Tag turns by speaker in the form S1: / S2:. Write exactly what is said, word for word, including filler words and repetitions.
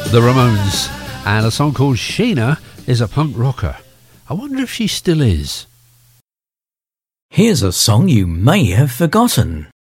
S1: The Ramones, and a song called Sheena is a punk rocker. I wonder if she still is.
S2: Here's a song you may have forgotten.